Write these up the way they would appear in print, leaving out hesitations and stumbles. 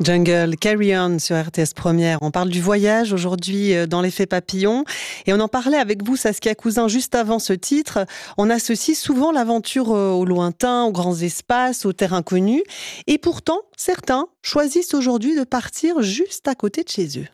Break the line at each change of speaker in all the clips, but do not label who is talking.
Jungle, Carry On sur RTS Première. On parle du voyage aujourd'hui dans l'effet papillon. Et on en parlait avec vous, Saskia Cousin, juste avant ce titre. On associe souvent l'aventure au lointain, aux grands espaces, aux terres inconnues. Et pourtant, certains choisissent aujourd'hui de partir juste à côté de chez eux.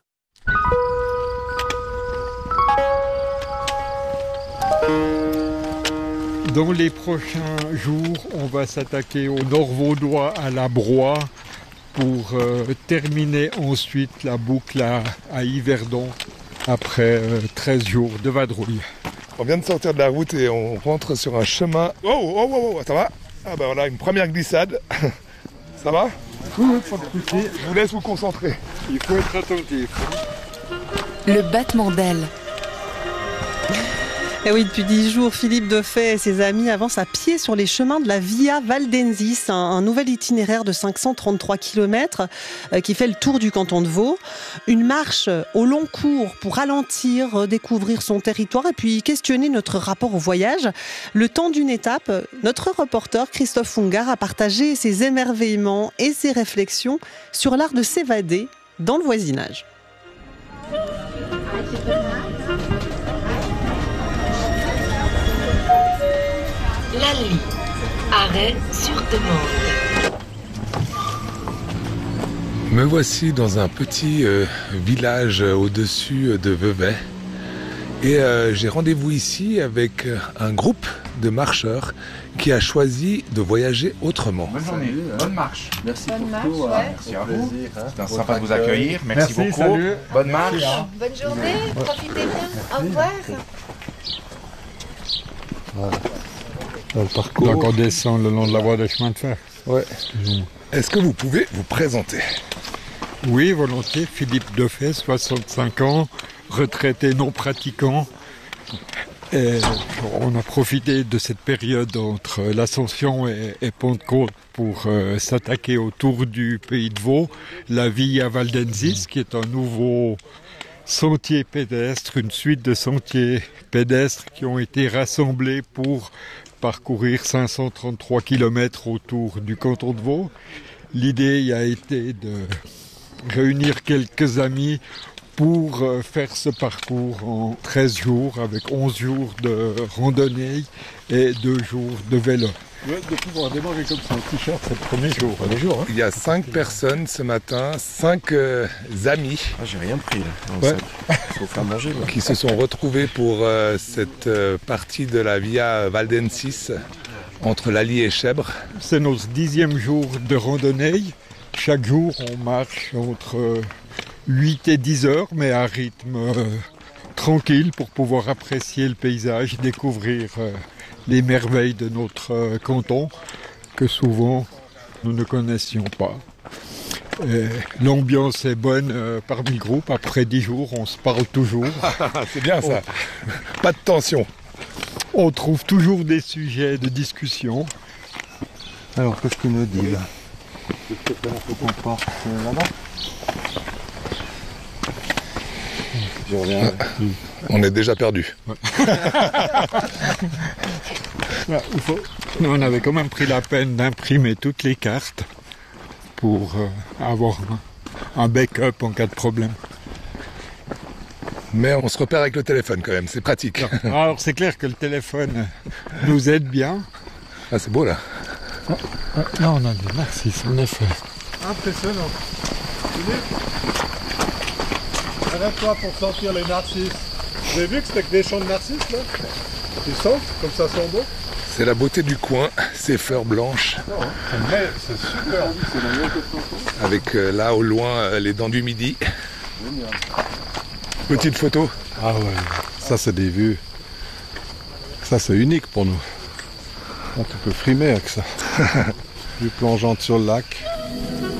Dans les prochains jours, on va s'attaquer au Nord Vaudois, à la Broye, pour terminer ensuite la boucle à Yverdon après 13 jours de vadrouille.
On vient de sortir de la route et on rentre sur un chemin. Oh, ça va? Ah ben voilà, une première glissade. Ça va?
Oui, pas de souci.
Je vous laisse vous concentrer.
Il faut être attentif.
Le battement d'ailes.
Et oui, depuis 10 jours, Philippe Defay et ses amis avancent à pied sur les chemins de la Via Valdensis, un nouvel itinéraire de 533 km qui fait le tour du canton de Vaud. Une marche au long cours pour ralentir, découvrir son territoire et puis questionner notre rapport au voyage. Le temps d'une étape, notre reporter Christophe Fungard a partagé ses émerveillements et ses réflexions sur l'art de s'évader dans le voisinage.
Lally, arrêt sur demande.
Me voici dans un petit village au-dessus de Vevey. Et j'ai rendez-vous ici avec un groupe de marcheurs qui a choisi de voyager autrement.
Bonne journée, bonne marche.
Merci pour tout.
Merci à vous. C'est sympa de vous accueillir. Merci beaucoup.
Salut.
Bonne marche.
Bonne journée, profitez bien. Au revoir.
Voilà. Dans le parcours. Donc on descend le long de la voie de chemin de fer.
Ouais. Est-ce que vous pouvez vous présenter?
Oui, volontiers. Philippe Defay, 65 ans, retraité non pratiquant. Et on a profité de cette période entre l'Ascension et Pentecôte pour s'attaquer autour du pays de Vaud, la Via Valdensis, qui est un nouveau sentier pédestre, une suite de sentiers pédestres qui ont été rassemblés pour parcourir 533 km autour du canton de Vaud. L'idée a été de réunir quelques amis pour faire ce parcours en 13 jours, avec 11 jours de randonnée et 2 jours de vélo. Ouais, de pouvoir démarrer comme ça en t-shirt, c'est le premier jour.
Il y a 5 personnes ce matin, 5 amis.
Ah, j'ai rien pris là.
Ouais.
Faut faire manger. Là.
Qui se sont retrouvés pour cette partie de la Via Valdensis entre Lally et Chèvre.
C'est notre 10e jour de randonnée. Chaque jour, on marche entre 8 et 10 heures, mais à rythme tranquille pour pouvoir apprécier le paysage, découvrir les merveilles de notre canton que souvent nous ne connaissions pas. L'ambiance est bonne parmi le groupe. Après 10 jours, on se parle toujours.
C'est bien ça. Pas de tension.
On trouve toujours des sujets de discussion.
Alors, qu'est-ce qu'il nous dit là? Faut qu'on parte là-bas. Je reviens.
On est déjà perdu.
Ouais. Nous, on avait quand même pris la peine d'imprimer toutes les cartes pour avoir un backup en cas de problème.
Mais on se repère avec le téléphone quand même, c'est pratique.
Alors c'est clair que le téléphone nous aide bien.
Ah, c'est beau là.
Là on a des narcisses en effet.
Impressionnant. Arrête-toi pour sentir les narcisses. Vous avez vu que c'était que des champs de narcisses là? Ils sentent comme ça sent bon.
C'est la beauté du coin, ces fleurs blanches.
Mais c'est super.
Avec là au loin les dents du midi.
Génial.
Petite photo.
Ah ouais, ça c'est des vues. Ça c'est unique pour nous. On peut frimer avec ça. Vue plongeante sur le lac.